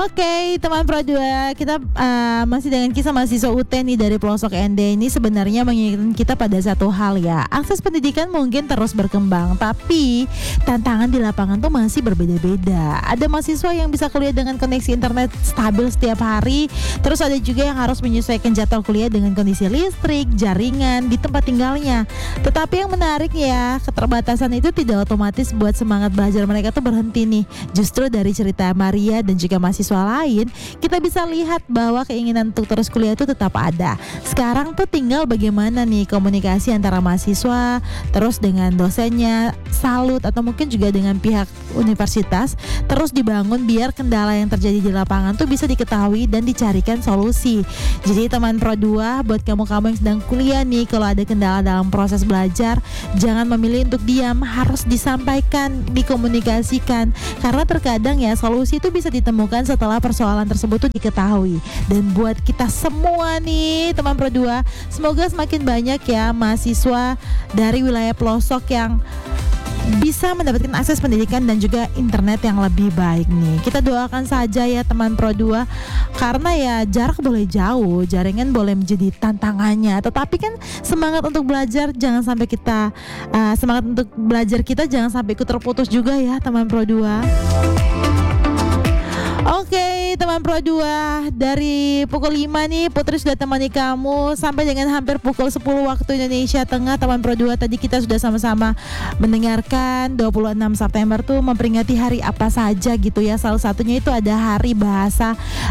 Oke, teman Pro 2, kita masih dengan kisah mahasiswa UT nih dari pelosok ND. Ini sebenarnya mengingatkan kita pada satu hal ya. Akses pendidikan mungkin terus berkembang, tapi tantangan di lapangan tuh masih berbeda-beda. Ada mahasiswa yang bisa kuliah dengan koneksi internet stabil setiap hari. Terus ada juga yang harus menyesuaikan jadwal kuliah dengan kondisi listrik, jaringan di tempat tinggalnya. Tetapi yang menarik ya, keterbatasan itu tidak otomatis buat semangat belajar mereka tuh berhenti nih. Justru dari cerita Maria dan juga mahasiswa lain, kita bisa lihat bahwa keinginan untuk terus kuliah itu tetap ada. Sekarang tuh tinggal bagaimana nih komunikasi antara mahasiswa terus dengan dosennya, salut atau mungkin juga dengan pihak universitas terus dibangun biar kendala yang terjadi di lapangan tuh bisa diketahui dan dicarikan solusi. Jadi teman Pro 2, buat kamu-kamu yang sedang kuliah nih, kalau ada kendala dalam proses belajar, jangan memilih untuk diam, harus disampaikan, dikomunikasikan, karena terkadang ya solusi itu bisa ditemukan setelah persoalan tersebut tuh diketahui. Dan buat kita semua nih teman Pro 2, semoga semakin banyak ya mahasiswa dari wilayah pelosok yang bisa mendapatkan akses pendidikan dan juga internet yang lebih baik nih. Kita doakan saja ya teman Pro 2, karena ya jarak boleh jauh, jaringan boleh menjadi tantangannya, tetapi kan semangat untuk belajar jangan sampai kita semangat untuk belajar kita jangan sampai ikut terputus juga ya teman Pro 2. Oke, teman Pro 2, dari pukul 5 nih Putri sudah temani kamu sampai dengan hampir pukul 10 waktu Indonesia Tengah. Teman Pro 2, tadi kita sudah sama-sama mendengarkan 26 September tuh memperingati hari apa saja gitu ya. Salah satunya itu ada hari bahasa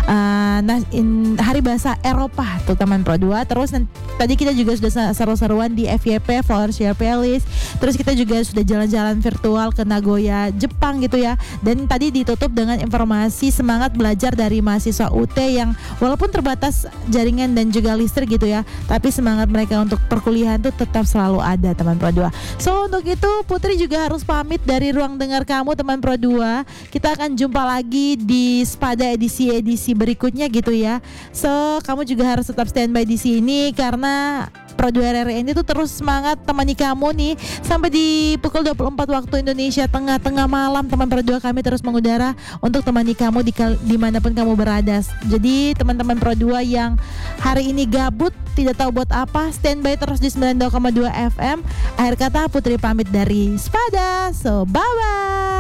hari bahasa Eropa tuh teman Pro 2. Terus tadi kita juga sudah seru-seruan di FYP Flowers Share Playlist. Terus kita juga sudah jalan-jalan virtual ke Nagoya, Jepang gitu ya. Dan tadi ditutup dengan informasi semangat belajar dari mahasiswa UT yang walaupun terbatas jaringan dan juga listrik gitu ya, tapi semangat mereka untuk perkuliahan tuh tetap selalu ada teman Pro 2. So untuk itu Putri juga harus pamit dari ruang dengar kamu teman Pro 2. Kita akan jumpa lagi di Spada edisi berikutnya gitu ya. So kamu juga harus tetap standby di sini karena Pro 2 RRI ini tuh terus semangat temani kamu nih sampai di pukul 24 waktu Indonesia tengah malam. Teman Pro 2 kami terus mengudara untuk temani kamu dimanapun kamu berada. Jadi teman-teman Pro 2 yang hari ini gabut tidak tahu buat apa, standby terus di 92,2 FM. Akhir kata Putri pamit dari Spada. So bye bye.